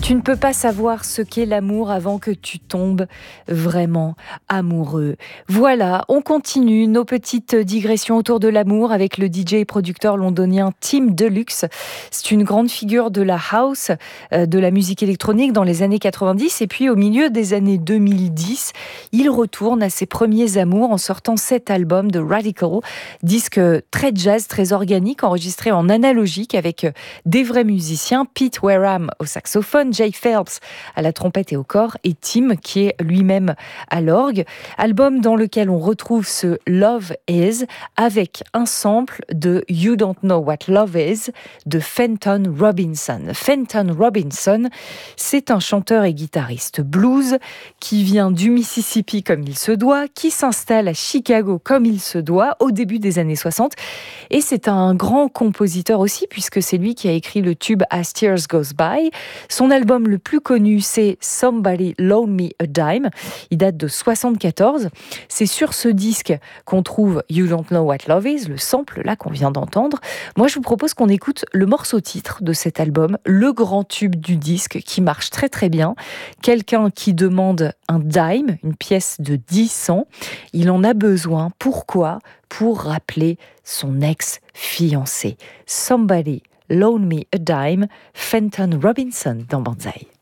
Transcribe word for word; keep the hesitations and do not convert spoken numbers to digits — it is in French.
Tu ne peux pas savoir ce qu'est l'amour avant que tu tombes vraiment amoureux. Voilà, on continue nos petites digressions autour de l'amour avec le D J et producteur londonien Tim Deluxe. C'est une grande figure de la house, de la musique électronique dans les années quatre-vingt-dix. Et puis au milieu des années deux mille dix, il retourne à ses premiers amours en sortant cet album de Radical, disque très jazz, très organique, enregistré en analogique avec des vrais musiciens, Pete Wareham au saxophone, Jay Phelps à la trompette et au corps, et Tim qui est lui-même à l'orgue. Album dans lequel on retrouve ce Love Is avec un sample de You Don't Know What Love Is de Fenton Robinson. Fenton Robinson, c'est un chanteur et guitariste blues qui vient du Mississippi comme il se doit, qui s'installe à Chicago comme il se doit au début des années soixante. Et c'est un grand compositeur aussi, puisque c'est lui qui a écrit le tube As Tears Goes By. Son album le plus connu, c'est Somebody Loan Me a Dime. Il date de soixante-quatorze. C'est sur ce disque qu'on trouve You Don't Know What Love Is, le sample là qu'on vient d'entendre. Moi, je vous propose qu'on écoute le morceau titre de cet album, le grand tube du disque qui marche très très bien. Quelqu'un qui demande un dime, une pièce de dix cents. Il en a besoin. Pourquoi ? Pour rappeler son ex-fiancé. Somebody Loan Me a Dime, Fenton Robinson dans Banzai.